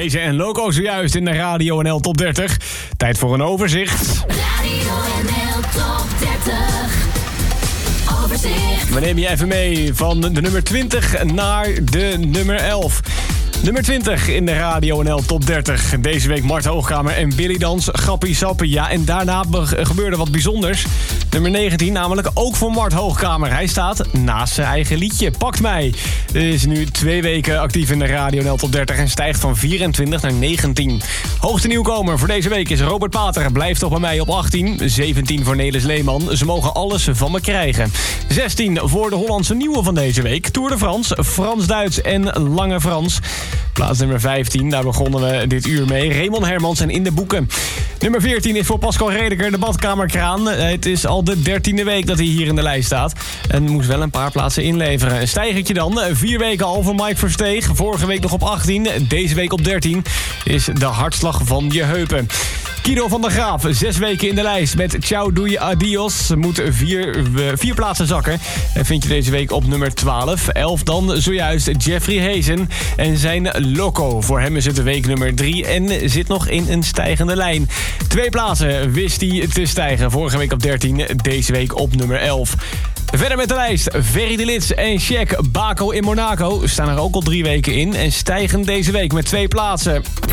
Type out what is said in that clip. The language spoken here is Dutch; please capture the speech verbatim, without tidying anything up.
Deze en Loco zojuist in de Radio N L Top dertig. Tijd voor een overzicht. Radio N L Top dertig. Overzicht. We nemen je even mee van de nummer twintig naar de nummer elf. Nummer twintig in de Radio N L Top dertig. Deze week Mart Hoogkamer en Billy Dans, Grappie Sappie. Ja, en daarna be- gebeurde wat bijzonders. Nummer negentien, namelijk ook voor Mart Hoogkamer. Hij staat naast zijn eigen liedje, Pakt Mij. Hij is nu twee weken actief in de Radio N L Top dertig en stijgt van vierentwintig naar negentien. Hoogste nieuwkomer voor deze week is Robert Pater. Blijft toch bij mij op achttien. zeventien voor Nelis Leeman. Ze mogen alles van me krijgen. zestien voor de Hollandse nieuwe van deze week. Tour de France, Frans-Duits en Lange Frans. Plaats nummer vijftien, daar begonnen we dit uur mee. Raymond Hermans en In de Boeken. Nummer veertien is voor Pascal Redeker, de badkamerkraan. Het is al de dertiende week dat hij hier in de lijst staat. En moest wel een paar plaatsen inleveren. Een stijgertje dan. Vier weken al voor Mike Versteeg. Vorige week nog op achttien. Deze week op dertien is de hartslag van je heupen. Guido van der Graaf, zes weken in de lijst met Ciao Doei Adios. Moet vier, vier plaatsen zakken. En vind je deze week op nummer twaalf. elf dan zojuist Jeffrey Hazen en zijn Loco. Voor hem is het de week nummer drie en zit nog in een stijgende lijn. Twee plaatsen wist hij te stijgen. Vorige week op dertien, deze week op nummer elf. Verder met de lijst. Ferry de Lits en Shaq Baco in Monaco staan er ook al drie weken in en stijgen deze week met twee plaatsen.